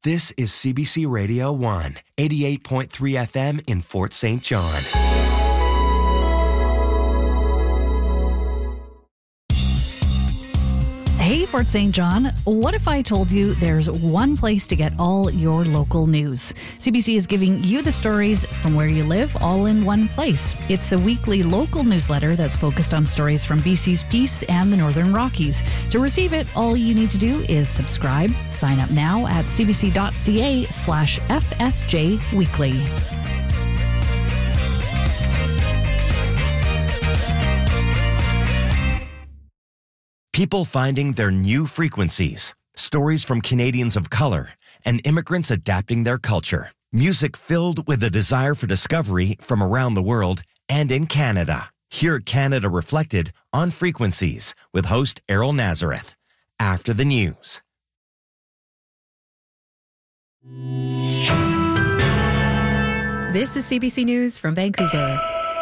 This is CBC Radio 1, 88.3 FM in Fort St. John. Hey, Fort St. John, what if I told you there's one place to get all your local news? CBC is giving you the stories from where you live all in one place. It's a weekly local newsletter that's focused on stories from BC's Peace and the Northern Rockies. To receive it, all you need to do is subscribe. Sign up now at cbc.ca/FSJ Weekly. People finding their new frequencies, stories from Canadians of color, and immigrants adapting their culture. Music filled with a desire for discovery from around the world and in Canada. Hear Canada Reflected on Frequencies with host Errol Nazareth. After the news. This is CBC News from Vancouver.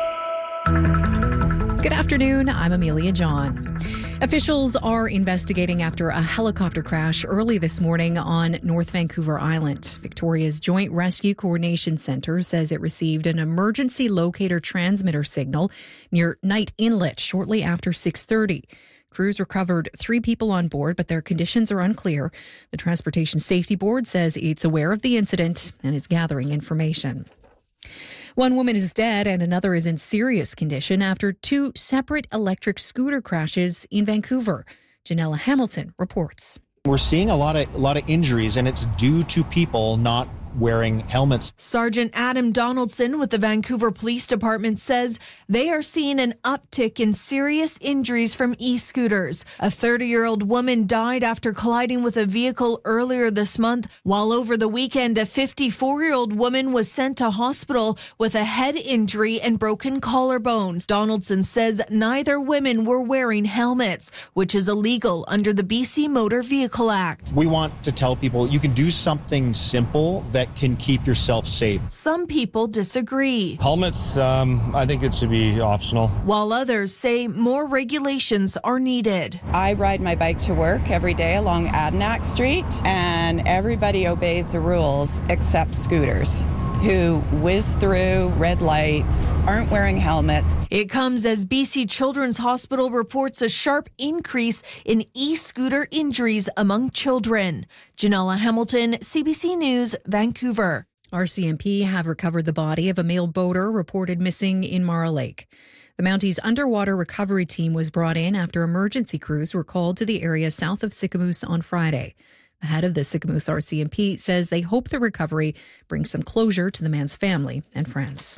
Good afternoon, I'm Amelia John. Officials are investigating after a helicopter crash early this morning on North Vancouver Island. Victoria's Joint Rescue Coordination Centre says it received an emergency locator transmitter signal near Knight Inlet shortly after 6:30. Crews recovered 3 people on board, but their conditions are unclear. The Transportation Safety Board says it's aware of the incident and is gathering information. One woman is dead and another is in serious condition after 2 separate electric scooter crashes in Vancouver. Janella Hamilton reports. We're seeing a lot of injuries, and it's due to people not wearing helmets. Sergeant Adam Donaldson with the Vancouver Police Department says they are seeing an uptick in serious injuries from e-scooters. A 30-year-old woman died after colliding with a vehicle earlier this month, while over the weekend a 54-year-old woman was sent to hospital with a head injury and broken collarbone. Donaldson says neither women were wearing helmets, which is illegal under the BC Motor Vehicle Act. We want to tell people you can do something simple that can keep yourself safe. Some people disagree. Helmets, I think it should be optional. While others say more regulations are needed. I ride my bike to work every day along Adanac Street, and everybody obeys the rules except scooters, who whiz through red lights, aren't wearing helmets. It comes as BC Children's Hospital reports a sharp increase in e-scooter injuries among children. Janella Hamilton, CBC News, Vancouver. RCMP have recovered the body of a male boater reported missing in Mara Lake. The Mounties underwater recovery team was brought in after emergency crews were called to the area south of Sicamous on Friday. The head of the Sicamous RCMP says they hope the recovery brings some closure to the man's family and friends.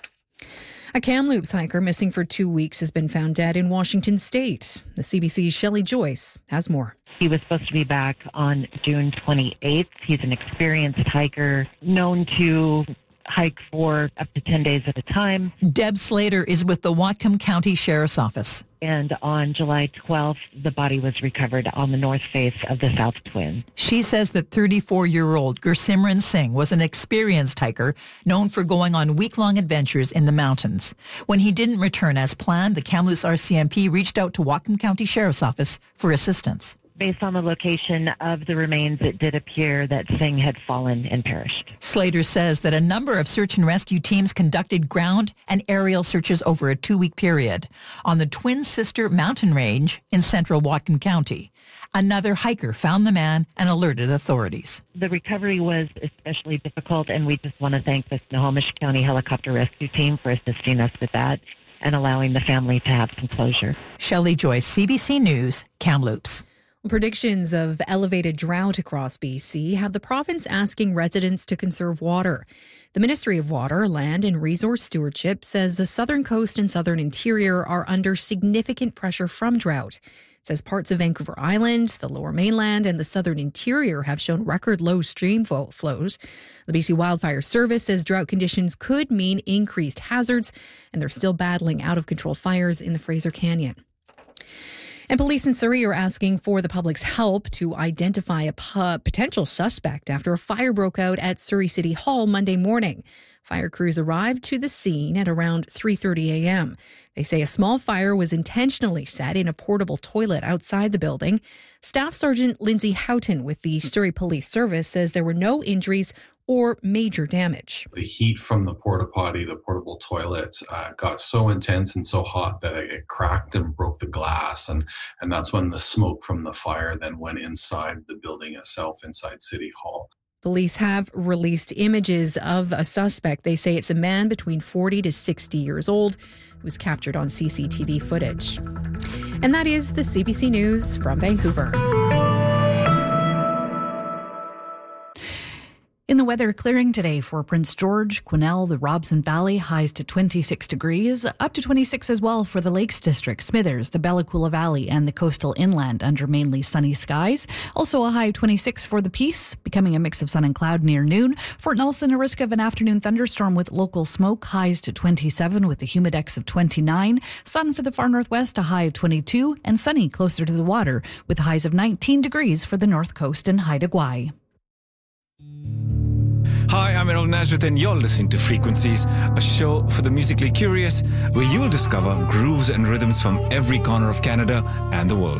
A Kamloops hiker missing for 2 weeks has been found dead in Washington State. The CBC's Shelley Joyce has more. He was supposed to be back on June 28th. He's an experienced hiker, known to hike for up to 10 days at a time. Deb Slater is with the Whatcom County Sheriff's Office. And on July 12th, the body was recovered on the north face of the South Twin. She says that 34-year-old Gursimran Singh was an experienced hiker known for going on week-long adventures in the mountains. When he didn't return as planned, the Kamloops RCMP reached out to Whatcom County Sheriff's Office for assistance. Based on the location of the remains, it did appear that Singh had fallen and perished. Slater says that a number of search and rescue teams conducted ground and aerial searches over a 2-week period on the Twin Sister Mountain Range in central Whatcom County. Another hiker found the man and alerted authorities. The recovery was especially difficult, and we just want to thank the Snohomish County Helicopter Rescue Team for assisting us with that and allowing the family to have some closure. Shelley Joyce, CBC News, Kamloops. Predictions of elevated drought across BC have the province asking residents to conserve water. The Ministry of Water, Land and Resource Stewardship says the southern coast and southern interior are under significant pressure from drought. It says parts of Vancouver Island, the lower mainland and the southern interior have shown record low stream flows. The BC Wildfire Service says drought conditions could mean increased hazards, and they're still battling out-of-control fires in the Fraser Canyon. And police in Surrey are asking for the public's help to identify a potential suspect after a fire broke out at Surrey City Hall Monday morning. Fire crews arrived to the scene at around 3:30 a.m. They say a small fire was intentionally set in a portable toilet outside the building. Staff Sergeant Lindsay Houghton with the Surrey Police Service says there were no injuries or major damage. The heat from the porta potty, the portable toilet, got so intense and so hot that it cracked and broke the glass. And that's when the smoke from the fire then went inside the building itself, inside City Hall. Police have released images of a suspect. They say it's a man between 40 to 60 years old who was captured on CCTV footage. And that is the CBC News from Vancouver. In the weather, clearing today for Prince George, Quesnel, the Robson Valley, highs to 26 degrees, up to 26 as well for the Lakes District, Smithers, the Bella Coola Valley and the coastal inland under mainly sunny skies. Also a high of 26 for the Peace, becoming a mix of sun and cloud near noon. Fort Nelson, a risk of an afternoon thunderstorm with local smoke, highs to 27 with the humidex of 29. Sun for the far northwest, a high of 22, and sunny closer to the water with highs of 19 degrees for the north coast and Haida Gwaii. Hi, I'm Errol Nazareth and you're listening to Frequencies, a show for the musically curious where you'll discover grooves and rhythms from every corner of Canada and the world.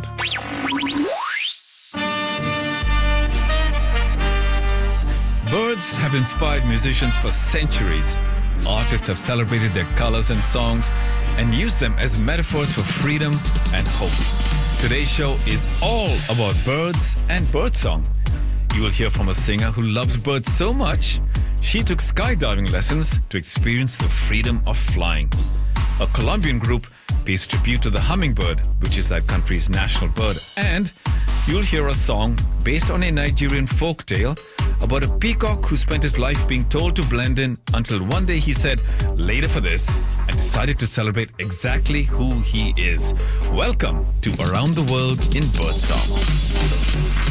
Birds have inspired musicians for centuries. Artists have celebrated their colors and songs and used them as metaphors for freedom and hope. Today's show is all about birds and birdsong. You will hear from a singer who loves birds so much, she took skydiving lessons to experience the freedom of flying. A Colombian group pays tribute to the hummingbird, which is that country's national bird. And you'll hear a song based on a Nigerian folktale about a peacock who spent his life being told to blend in until one day he said, "Later for this," and decided to celebrate exactly who he is. Welcome to Around the World in Birdsong.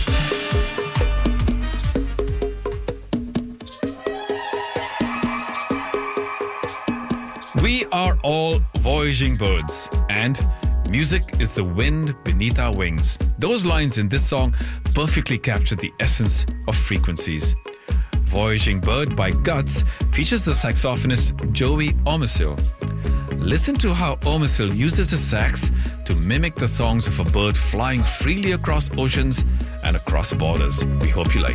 We are all voyaging birds, and music is the wind beneath our wings. Those lines in this song perfectly capture the essence of Frequencies. Voyaging Bird by Guts features the saxophonist Joey Omisil. Listen to how Omisil uses his sax to mimic the songs of a bird flying freely across oceans and across borders. We hope you like